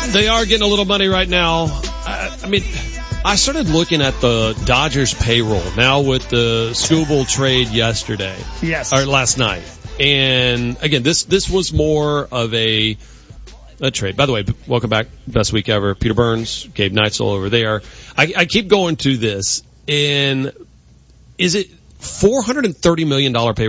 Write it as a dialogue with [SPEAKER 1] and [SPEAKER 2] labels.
[SPEAKER 1] they are getting a little money right now. I mean, I started looking at the Dodgers payroll now with the Skubal trade yesterday.
[SPEAKER 2] Yes.
[SPEAKER 1] Or last night. And again, this was more of a trade. By the way, welcome back. Best week ever. Peter Burns, Gabe Neitzel over there. I keep going to this. And is it $430 million payroll?